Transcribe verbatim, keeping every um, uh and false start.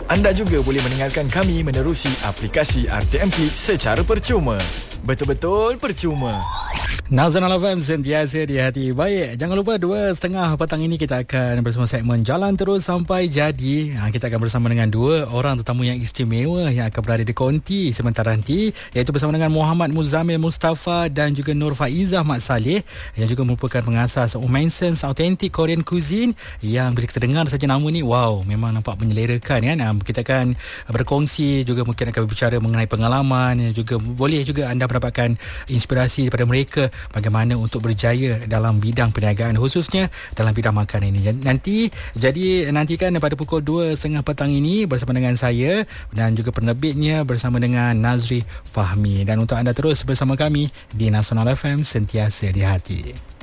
Anda juga boleh mendengarkan kami menerusi aplikasi R T M P secara percuma. Betul-betul percuma. Nasional F M sentiasa di hati. Baik, jangan lupa dua setengah petang ini kita akan bersama segmen Jalan Terus Sampai Jadi. Ha, kita akan bersama dengan dua orang tetamu yang istimewa yang akan berada di konti sementara nanti, iaitu bersama dengan Muhammad Muzamil Mustafa dan juga Nur Faizah Mat Saleh yang juga merupakan pengasas Omanson's Authentic Korean Cuisine, yang bila kita dengar saja nama ni, wow, memang nampak menyelerakan kan. Ha, kita akan berkongsi juga, mungkin akan berbicara mengenai pengalaman, juga boleh juga anda mendapatkan inspirasi daripada mereka bagaimana untuk berjaya dalam bidang perniagaan, khususnya dalam bidang makanan ini. Nanti, jadi nantikan pada pukul dua tiga puluh petang ini bersama dengan saya dan juga penerbitnya bersama dengan Nazri Fahmi. Dan untuk anda terus bersama kami di Nasional F M sentiasa di hati.